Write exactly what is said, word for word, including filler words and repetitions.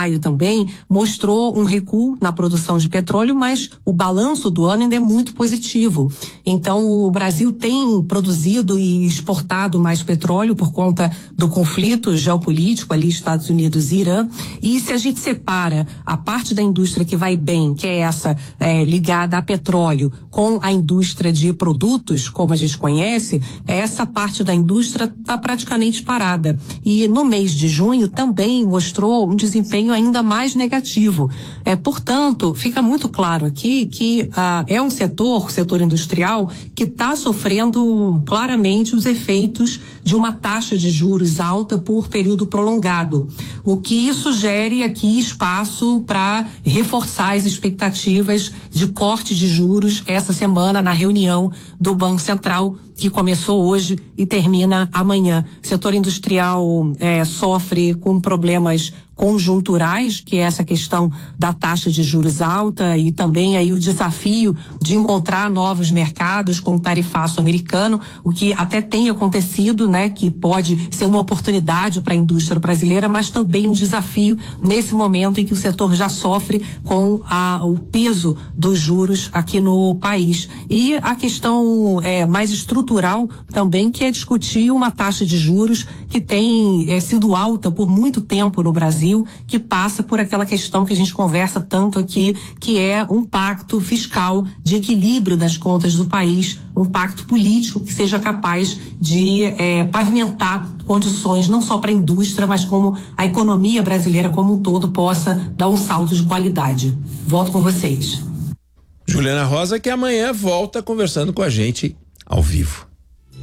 maio também, mostrou um recuo na produção de petróleo, mas o balanço do ano ainda é muito positivo. Então, o Brasil tem produzido e exportado mais petróleo por conta do conflito geopolítico ali, Estados Unidos e Irã. E se a gente separa a parte da indústria que vai bem, que é essa é, ligada a petróleo, com a indústria de produtos, como a gente conhece, essa parte da indústria está praticamente parada. E no mês de junho também mostrou um desempenho ainda mais negativo. É, portanto, fica muito claro aqui que ah, é um setor, o setor industrial, que está sofrendo claramente os efeitos de uma taxa de juros alta por período prolongado, o que sugere aqui espaço para reforçar as expectativas de corte de juros essa semana na reunião do Banco Central, que começou hoje e termina amanhã. O setor industrial é, sofre com problemas conjunturais, que é essa questão da taxa de juros alta e também aí o desafio de encontrar novos mercados com o tarifaço americano, o que até tem acontecido, né, que pode ser uma oportunidade para a indústria brasileira, mas também um desafio nesse momento em que o setor já sofre com a, o peso dos juros aqui no país. E a questão é, mais estrutural também, que é discutir uma taxa de juros que tem é, sido alta por muito tempo no Brasil, que passa por aquela questão que a gente conversa tanto aqui, que é um pacto fiscal de equilíbrio das contas do país, um pacto político que seja capaz de é, pavimentar condições não só para a indústria, mas como a economia brasileira como um todo possa dar um salto de qualidade. Volto com vocês. Juliana Rosa, que amanhã volta conversando com a gente ao vivo.